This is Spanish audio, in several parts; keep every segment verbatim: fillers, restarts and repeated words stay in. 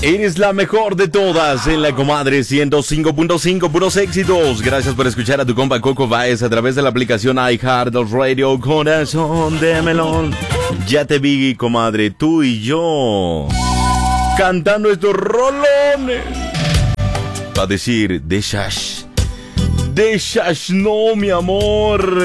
Eres la mejor de todas en la comadre ciento cinco punto cinco, puros éxitos. Gracias por escuchar a tu compa Coco Baez a través de la aplicación iHeartRadio. Corazón de melón. Ya te vi, comadre, tú y yo cantando estos rolones. Va a decir, de Shash. De Shash, no, mi amor.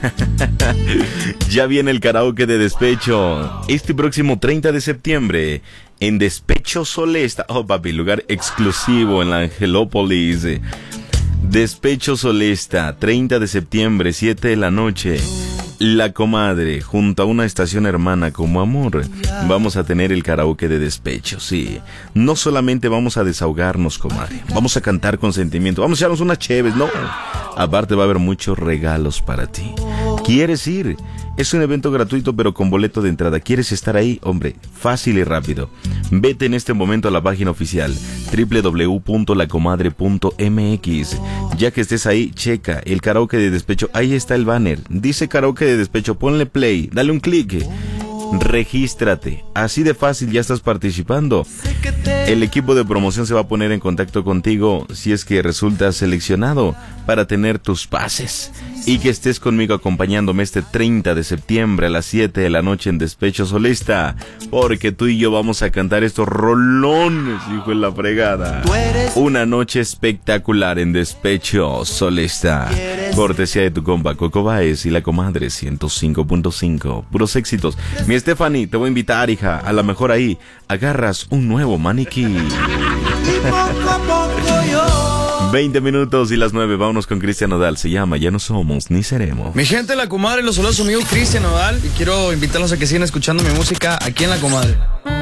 Ya viene el karaoke de despecho. Este próximo treinta de septiembre. En Despecho Solesta. Oh, papi, lugar exclusivo en la Angelópolis. Despecho Solesta, treinta de septiembre, siete de la noche. La comadre, junto a una estación hermana como Amor, vamos a tener el karaoke de despecho, sí. No solamente vamos a desahogarnos, comadre. Vamos a cantar con sentimiento. Vamos a echarnos unas cheves, no. Aparte va a haber muchos regalos para ti. ¿Quieres ir? Es un evento gratuito pero con boleto de entrada. ¿Quieres estar ahí? Hombre, fácil y rápido. Vete en este momento a la página oficial doble u doble u doble u punto la comadre punto m x. Ya que estés ahí, checa el karaoke de despecho. Ahí está el banner. Dice karaoke de despecho. Ponle play. Dale un clic. Regístrate. Así de fácil ya estás participando. El equipo de promoción se va a poner en contacto contigo si es que resultas seleccionado para tener tus pases y que estés conmigo acompañándome este treinta de septiembre a las siete de la noche en Despecho Solesta, porque tú y yo vamos a cantar estos rolones, hijo de la fregada. Una noche espectacular en Despecho Solesta, cortesía de tu compa Coco Baez y la comadre ciento cinco punto cinco, puros éxitos. Mi Stephanie, te voy a invitar, hija, a lo mejor ahí agarras un nuevo maniquí. veinte minutos y las nueve, vámonos con Cristian Nodal. Se llama Ya no somos ni seremos. Mi gente, la comadre, los saludos a su amigo Cristian Nodal. Y quiero invitarlos a que sigan escuchando mi música aquí en la comadre.